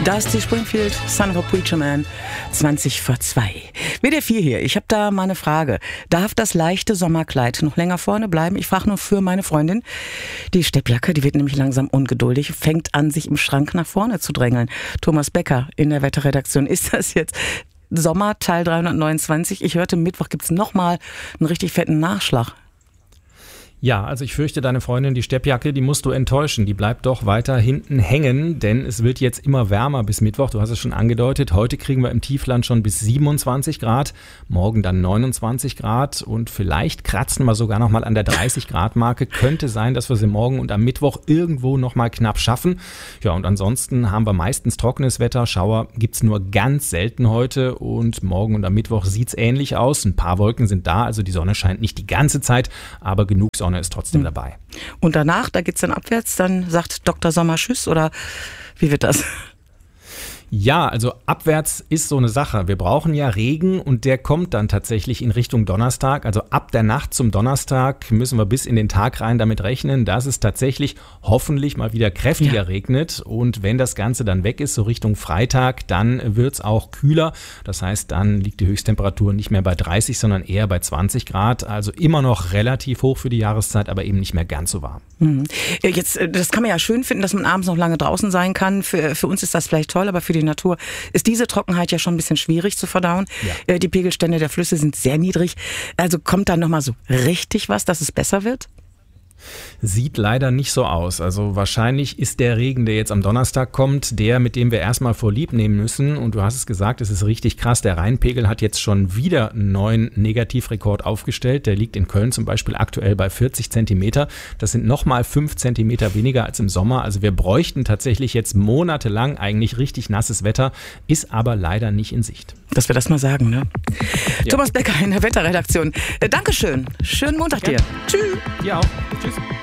Dusty Springfield, Son of a Preacher Man, 20 vor 2. WDR 4 hier, ich habe da mal eine Frage. Darf das leichte Sommerkleid noch länger vorne bleiben? Ich frage nur für meine Freundin. Die Steppjacke, die wird nämlich langsam ungeduldig, fängt an, sich im Schrank nach vorne zu drängeln. Thomas Becker in der Wetterredaktion. Ist das jetzt Sommer Teil 329? Ich hörte, Mittwoch gibt's nochmal einen richtig fetten Nachschlag. Ja, also ich fürchte, deine Freundin, die Steppjacke, die musst du enttäuschen. Die bleibt doch weiter hinten hängen, denn es wird jetzt immer wärmer bis Mittwoch. Du hast es schon angedeutet. Heute kriegen wir im Tiefland schon bis 27 Grad, morgen dann 29 Grad und vielleicht kratzen wir sogar noch mal an der 30-Grad-Marke. Könnte sein, dass wir sie morgen und am Mittwoch irgendwo noch mal knapp schaffen. Ja, und ansonsten haben wir meistens trockenes Wetter. Schauer gibt's nur ganz selten heute und morgen und am Mittwoch sieht's ähnlich aus. Ein paar Wolken sind da, also die Sonne scheint nicht die ganze Zeit, aber genug Sonne ist trotzdem dabei. Und danach, da geht's dann abwärts, dann sagt Dr. Sommer Tschüss oder wie wird das? Ja, also abwärts ist so eine Sache. Wir brauchen ja Regen und der kommt dann tatsächlich in Richtung Donnerstag. Also ab der Nacht zum Donnerstag müssen wir bis in den Tag rein damit rechnen, dass es tatsächlich hoffentlich mal wieder kräftiger regnet. Und wenn das Ganze dann weg ist, so Richtung Freitag, dann wird's auch kühler. Das heißt, dann liegt die Höchsttemperatur nicht mehr bei 30, sondern eher bei 20 Grad. Also immer noch relativ hoch für die Jahreszeit, aber eben nicht mehr ganz so warm. Jetzt, das kann man ja schön finden, dass man abends noch lange draußen sein kann. Für uns ist das vielleicht toll, aber für die Natur ist diese Trockenheit ja schon ein bisschen schwierig zu verdauen. Ja. Die Pegelstände der Flüsse sind sehr niedrig. Also kommt da nochmal so richtig was, dass es besser wird? Sieht leider nicht so aus. Also wahrscheinlich ist der Regen, der jetzt am Donnerstag kommt, der, mit dem wir erstmal vorlieb nehmen müssen. Und du hast es gesagt, es ist richtig krass. Der Rheinpegel hat jetzt schon wieder einen neuen Negativrekord aufgestellt. Der liegt in Köln zum Beispiel aktuell bei 40 Zentimeter. Das sind nochmal 5 Zentimeter weniger als im Sommer. Also wir bräuchten tatsächlich jetzt monatelang eigentlich richtig nasses Wetter, ist aber leider nicht in Sicht. Dass wir das mal sagen, ne? Ja. Thomas Becker in der Wetterredaktion. Dankeschön. Schönen Montag dir. Tschüss. Dir auch. Tschüss.